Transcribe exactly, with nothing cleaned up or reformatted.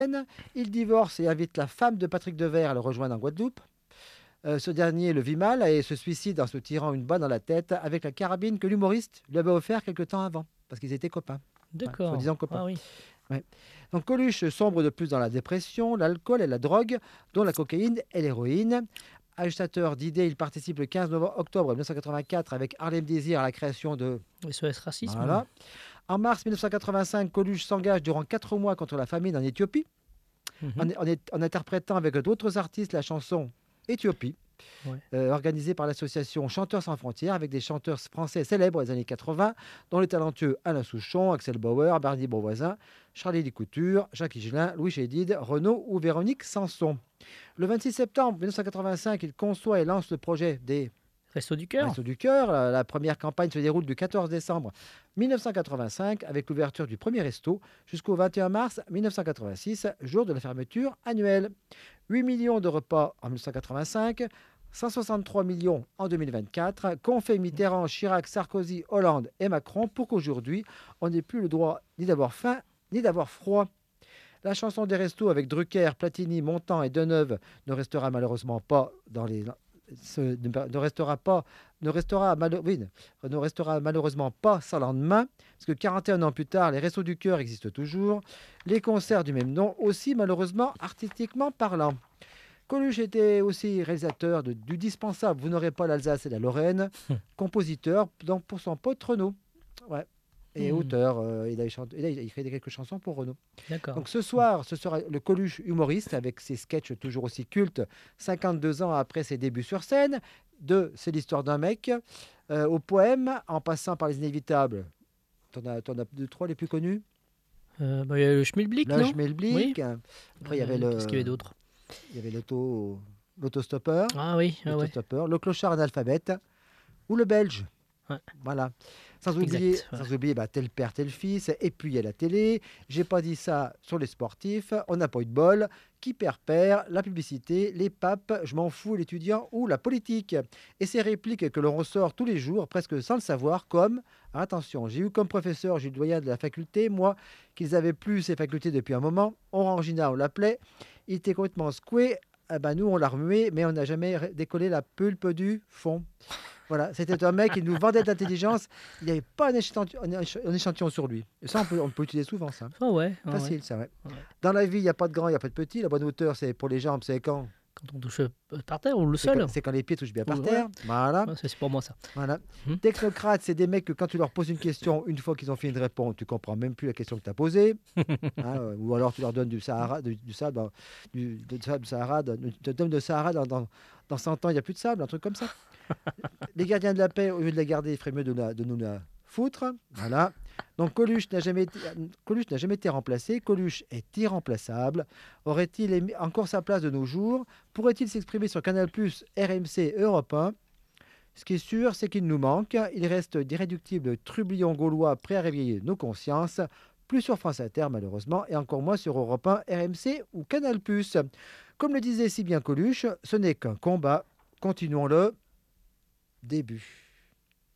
Il divorce et invite la femme de Patrick Devers à le rejoindre en Guadeloupe. Euh, ce dernier le vit mal et se suicide en se tirant une balle dans la tête avec la carabine que l'humoriste lui avait offert quelque temps avant, parce qu'ils étaient copains, ouais, D'accord. soi-disant copains. Ah oui. Ouais. Donc Coluche sombre de plus dans la dépression, l'alcool et la drogue, dont la cocaïne et l'héroïne. Agitateur d'idées, il participe le quinze octobre mille neuf cent quatre-vingt-quatre avec Harlem Désir à la création de... S O S Racisme. Voilà. En mars mille neuf cent quatre-vingt-cinq, Coluche s'engage durant quatre mois contre la famine en Éthiopie, en, Mhm. en est- en interprétant avec d'autres artistes la chanson Éthiopie, Ouais. euh, organisée par l'association Chanteurs sans frontières, avec des chanteurs français célèbres des années quatre-vingts, dont les talentueux Alain Souchon, Axel Bauer, Bernie Beauvoisin, Charlie Licouture, Jacques Higelin, Louis Chédid, Renaud ou Véronique Sanson. Le vingt-six septembre mille neuf cent quatre-vingt-cinq, il conçoit et lance le projet des Resto du cœur. Restos du Cœur. La, la première campagne se déroule du quatorze décembre mille neuf cent quatre-vingt-cinq avec l'ouverture du premier resto jusqu'au vingt et un mars mille neuf cent quatre-vingt-six, jour de la fermeture annuelle. huit millions de repas en mille neuf cent quatre-vingt-cinq, cent soixante-trois millions en deux mille vingt-quatre, qu'ont fait Mitterrand, Chirac, Sarkozy, Hollande et Macron pour qu'aujourd'hui, on n'ait plus le droit ni d'avoir faim ni d'avoir froid. La chanson des restos avec Drucker, Platini, Montand et Deneuve ne restera malheureusement pas dans les ce- ne, ne restera pas ne restera, malo- oui, ne ne restera malheureusement pas sans lendemain, parce que quarante et un ans plus tard, les Restos du Cœur existent toujours, les concerts du même nom aussi, malheureusement, artistiquement parlant. Coluche était aussi réalisateur de- du dispensable Vous n'aurez pas l'Alsace et la Lorraine, compositeur donc pour son pote Renaud. Ouais. Et Hmm. auteur, euh, il, a chanté- il a il a écrit quelques chansons pour Renaud. D'accord. Donc ce soir, ce sera le Coluche humoriste avec ses sketchs toujours aussi cultes, cinquante-deux ans après ses débuts sur scène, de C'est l'histoire d'un mec, euh, au poème, en passant par les inévitables. T'en as, t'en as deux, trois les plus connus. Euh, bah, il y a le Schmilblick, Le non? Oui. Schmilblick. Après, il y avait Euh, Qu'est-ce qu'il y avait le, d'autre? il y avait l'auto, l'autostoppeur, Ah oui, ah ouais. l'autostoppeur, le clochard analphabète ou le belge. Ouais. Voilà. Sans oublier, Exact. sans Ouais. oublier bah, tel père, tel fils. Et puis il y a la télé. J'ai pas dit ça sur les sportifs. On n'a pas eu de bol. Qui perd, perd. La publicité, les papes, je m'en fous, l'étudiant ou la politique. Et ces répliques que l'on ressort tous les jours, presque sans le savoir, comme attention, j'ai eu comme professeur Gilles Doyen de la faculté, moi, qu'ils avaient plus ces facultés depuis un moment. Orangina, on l'appelait. Il était complètement secoué. Ah bah, nous, on l'a remué, mais on n'a jamais ré- décollé la pulpe du fond. Voilà, c'était un mec qui nous vendait de l'intelligence. Il n'y avait pas un échantillon, un éch- un échantillon sur lui. Et ça, on peut, on peut utiliser souvent, ça. Ah ouais, ah ouais. Facile, ça, ouais. Ouais. Dans la vie, il n'y a pas de grand, il n'y a pas de petit. La bonne hauteur, c'est pour les jambes, c'est quand Quand on touche euh, par terre ou le C'est sol. quand, c'est quand les pieds touchent bien par Ouais. terre. Voilà. Ouais, ça, c'est pour moi ça. Voilà. Hmm. Technocrates, c'est des mecs que quand tu leur poses une question, une fois qu'ils ont fini de répondre, tu comprends même plus la question que tu as posée. Hein, euh, ou alors tu leur donnes du Sahara, du, du sable, dans- du, de sable Sahara, dans- tu te donnes de Sahara dans, dans, dans cent ans, il n'y a plus de sable, un truc comme ça. Les gardiens de la paix, au lieu de la garder, il ferait mieux de, la- de nous la foutre. Voilà. Donc Coluche n'a jamais, été- Coluche n'a jamais été remplacé. Coluche est irremplaçable. Aurait-il émi- encore sa place de nos jours? Pourrait-il s'exprimer sur Canal+, R M C, Europe un? Ce qui est sûr, c'est qu'il nous manque. Il reste d'irréductibles trublions gaulois prêts à réveiller nos consciences. Plus sur France Inter, malheureusement, et encore moins sur Europe un, R M C ou Canal+. Comme le disait si bien Coluche, ce n'est qu'un combat. Continuons le début.